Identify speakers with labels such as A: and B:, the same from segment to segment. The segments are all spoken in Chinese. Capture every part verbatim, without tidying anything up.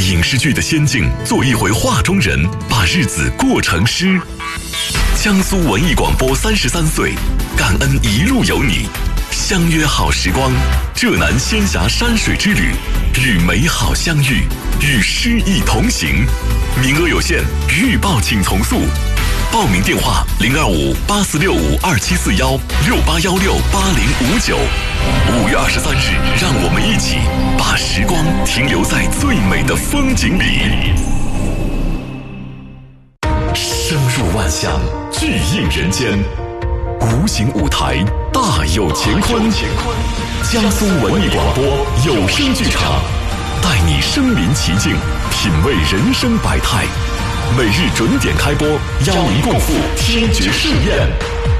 A: 影视剧的仙境，做一回画中人，把日子过成诗。江苏文艺广播三十三岁，感恩一路有你，相约好时光，浙南仙峡山水之旅，与美好相遇，与诗意同行。名额有限，预报请从速。报名电话：零二五八四六五二七四幺六八幺六八零五九。五月二十三日，让我们一起把时光停留在最美的风景里。声入万象，巨映人间，无形舞台大有乾坤。江苏文艺广播有声剧场，带你身临其境，品味人生百态。每日准点开播，邀您共赴听觉盛宴。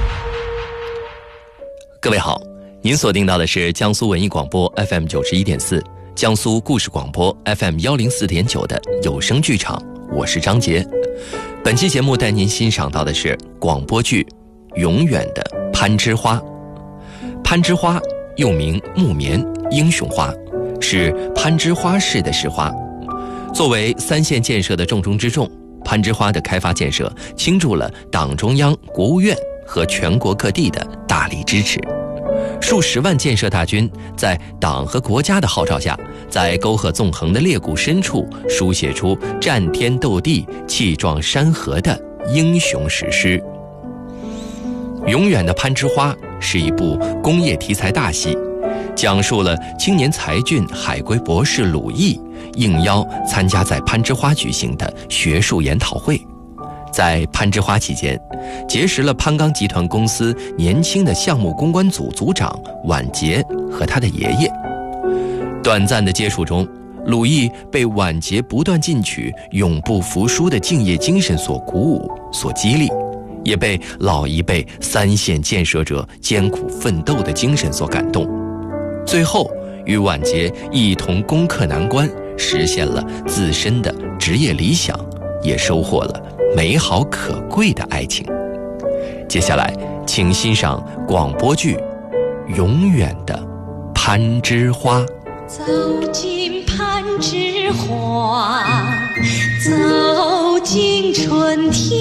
B: 各位好，您锁定到的是江苏文艺广播 F M 九十一点四，江苏故事广播 F M 幺零四点九的有声剧场，我是张杰。本期节目带您欣赏到的是广播剧《永远的攀枝花》。攀枝花又名木棉、英雄花，是攀枝花式的石花。作为三线建设的重中之重，攀枝花的开发建设倾注了党中央、国务院和全国各地的大力支持。数十万建设大军在党和国家的号召下，在沟壑纵横的裂谷深处书写出战天斗地、气壮山河的英雄史诗。《永远的攀枝花》是一部工业题材大戏，讲述了青年才俊海归博士鲁毅应邀参加在攀枝花举行的学术研讨会，在攀枝花期间结识了攀钢集团公司年轻的项目公关组组长婉杰和他的爷爷。短暂的接触中，鲁毅被婉杰不断进取、永不服输的敬业精神所鼓舞、所激励，也被老一辈三线建设者艰苦奋斗的精神所感动。最后与婉杰一同攻克难关，实现了自身的职业理想，也收获了美好可贵的爱情。接下来请欣赏广播剧《永远的攀枝花》。
C: 走进攀枝花，走进春天。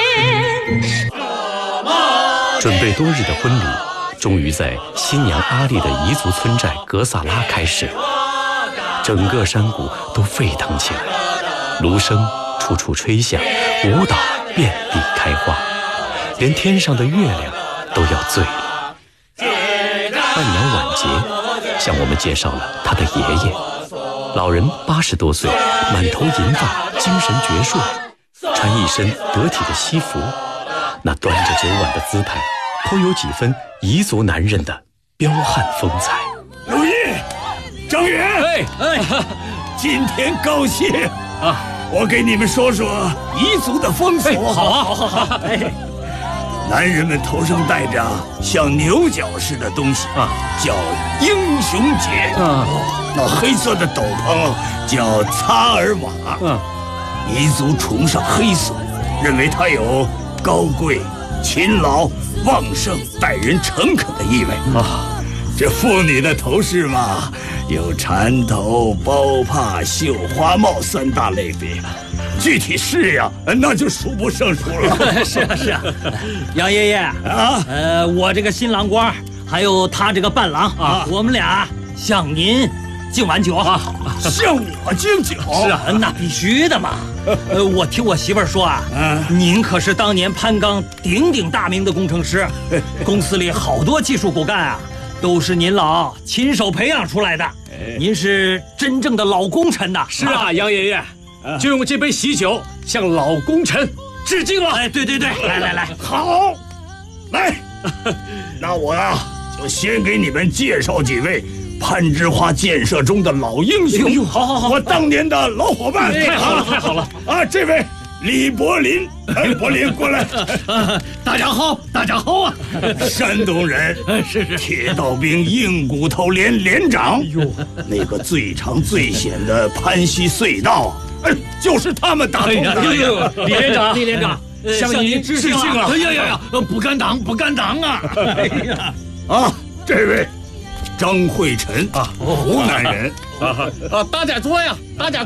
D: 准备多日的婚礼终于在新娘阿丽的彝族村寨格萨拉开始了，整个山谷都沸腾起来，芦笙处处吹响，舞蹈遍地开花，连天上的月亮都要醉了。伴娘婉杰向我们介绍了他的爷爷，老人八十多岁，满头银发，精神矍铄，穿一身得体的西服，那端着酒碗的姿态颇有几分彝族男人的彪悍风采。
E: 鲁毅、张远，
D: 哎哎，
E: 今天高兴
D: 啊！
E: 我给你们说说彝族的风俗。
D: 哎、好啊，好好好。哎，
E: 男人们头上戴着像牛角似的东西
D: 啊，
E: 叫英雄结
D: 啊。
E: 那黑色的斗篷叫擦尔瓦
D: 啊。
E: 彝族崇尚黑色，认为它有高贵、勤劳、旺盛、待人诚恳的意味啊。这妇女的头饰嘛，有缠头、包帕、绣花帽三大类别，具体式呀，那就数不胜数了。
F: 是啊是啊，杨爷爷啊，呃，我这个新郎官，还有他这个伴郎啊，我们俩向您敬碗酒啊。
E: 向我敬酒？
F: 是啊，那必须的嘛。呃，我听我媳妇儿说啊，您可是当年攀钢鼎鼎大名的工程师，公司里好多技术骨干啊，都是您老亲手培养出来的。您是真正的老功臣呐！
D: 是啊，杨爷爷，就用这杯喜酒向老功臣致敬了。
F: 哎，对对对，来来来，
E: 好，来，那我呀就先给你们介绍几位攀枝花建设中的老英雄。
F: 哎呦，好好好，
E: 我当年的老伙伴。
F: 太好了，太好了
E: 啊！这位李柏林，哎，柏林过来。
F: 大家好，大家好啊！
E: 山东人，
F: 是是，
E: 铁道兵硬骨头连连长。哟，那个最长最险的攀溪隧道，哎，就是他们打通的。
F: 哎呦，李连长，李连长，
E: 向您致敬啊！
F: 哎呀呀呀，不敢当，不敢当啊！哎呀，
E: 啊，这位张慧晨啊，湖南人。
G: 啊，大家坐呀，大家。